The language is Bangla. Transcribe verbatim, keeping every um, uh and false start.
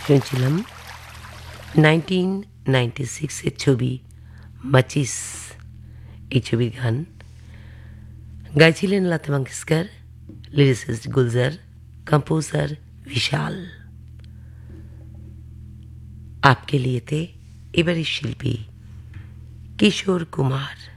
শুনছিলাম নাইনটিন নাইনটি সিক্সের ছবি মাচিস, এই ছবির গান গাইছিলেন লতা মঙ্গেশকর, লিরিসিস্ট গুলজার, কম্পোজার विशाल। आपके लिए थे এবারের শিল্পী কিশোর কুমার।